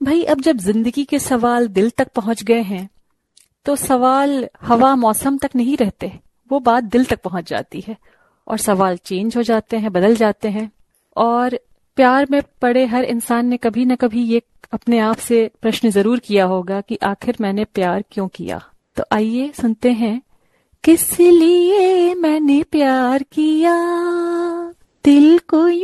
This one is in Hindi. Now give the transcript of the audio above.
भाई अब जब जिंदगी के सवाल दिल तक पहुंच गए हैं तो सवाल हवा मौसम तक नहीं रहते, वो बात दिल तक पहुंच जाती है और सवाल चेंज हो जाते हैं, बदल जाते हैं। और प्यार में पड़े हर इंसान ने कभी न कभी ये अपने आप से प्रश्न जरूर किया होगा कि आखिर मैंने प्यार क्यों किया। तो आइए सुनते हैं, किस लिए मैंने प्यार किया, दिल को